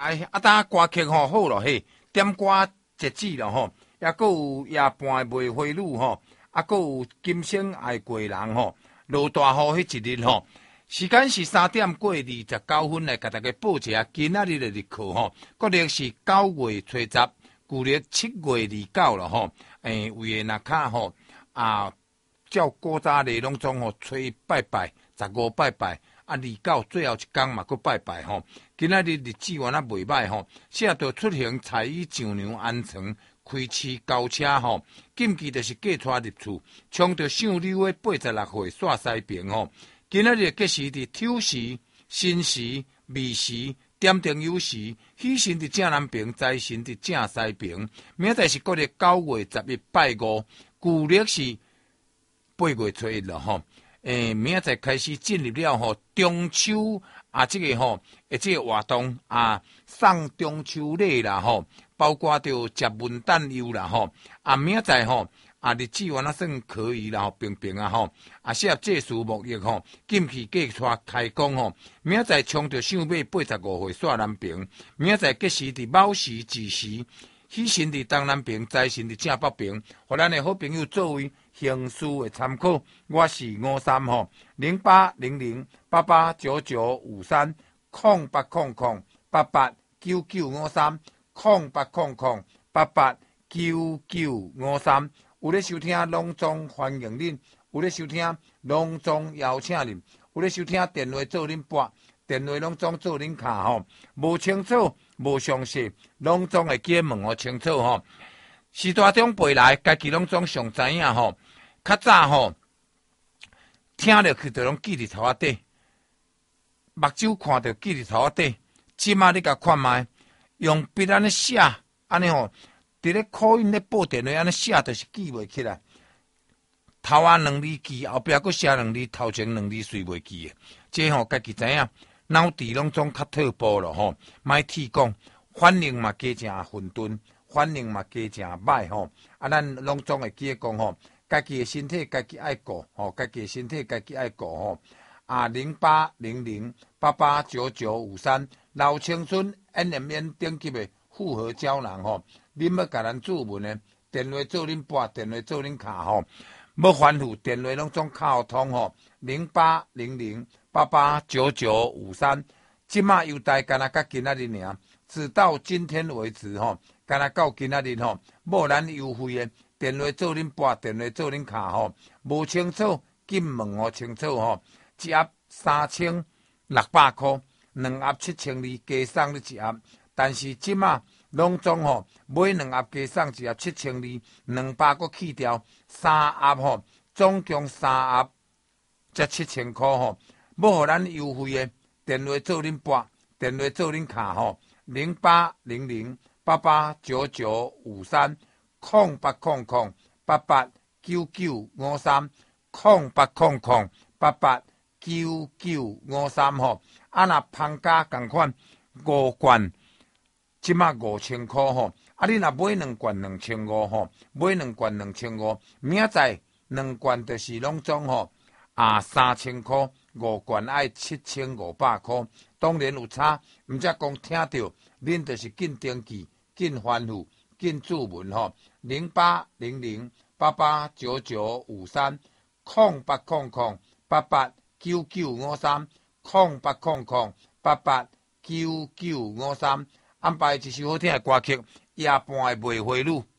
当歌曲好咯嘿，点歌节制咯吼，也搁有夜半卖花女吼，搁有今生爱过人吼，落大雨迄一日吼。时间是3点过29分，来甲大家报一下今仔日的日课吼。国历是9月初10，旧历7月29了吼。为个若卡吼照古早例拢总吼初拜拜，15拜拜，29最后一天嘛搁拜拜吼。今仔日日子原未歹吼，写着出行彩衣上娘安床，开市交车吼。禁忌就是嫁娶入厝，冲着姓刘的86岁煞西平吼。今仔日吉时伫丑时、申时、未时、点灯酉时，喜神伫正南平，财神伫正西平。明仔载是国历9月11拜五，旧历是8月初1了吼。明仔载开始进入了吼中秋这个吼，这个活动送中秋礼啦吼，包括着食文旦柚啦吼。明仔载吼。日子原算可以啦，平平吼，适合祭祀沐浴吼，禁忌嫁娶开工吼。明仔载冲着相马85岁煞南平，明仔载吉时伫卯时、巳时，喜神伫东南平，财神伫正北平，互咱的好朋友作为行事的参考。我是53吼，0800889953 0800889953 0800889953。有咧收听隆重欢迎恁，有咧收听隆重邀请恁，有咧收听电话做恁拨，电话拢总做恁卡吼，无清楚无详细，拢总会记问我清楚吼。时代中背来，家己拢总上知影吼。较早吼，听落去就拢记伫头仔底，目睭看着记伫头仔底。即马你甲看卖，用笔安尼写，安尼吼。伫咧考音咧报电话，安尼写就是记袂起来。头仔2字记，后壁佫写2字，头前2字随袂记诶。这吼家己知影，脑底拢总较退步咯吼。莫铁讲，反应嘛加诚混沌，反应嘛加诚歹吼。咱拢总会记讲吼，家己诶身体家己爱顾吼，家己诶身体家己爱顾吼。0800889953，老青春 NMN 顶级诶复合胶囊吼。恁要甲咱注文呢？电话做恁拨，电话做恁卡吼。要反复电话拢总靠通吼。0800889953。即马优待干那到今仔日尔，直到今天为止吼，干那到今仔日吼，无咱优惠诶。电话做恁拨，电话做恁卡吼。无清楚，紧问我清楚吼。一盒3600块，2盒7000二，加送你一盒。但是即马拢总吼，买2盒加送一盒7000二，200个去掉，3盒吼，总共3盒才7000块吼。要互咱优惠诶，电话做恁拨，电话做恁卡吼，0800889953 0800889953 0800889953吼。若芳家共款5罐。即马5000块吼，你若买2罐2500吼，买2罐2500，明仔载2罐就是拢总吼3000块，5罐爱7500块，当然有差，毋则讲听着，恁就是紧登记、紧反复、紧注文吼，0800889953 0800889953 0800889953。安排一首好听的歌曲，夜半的卖花女。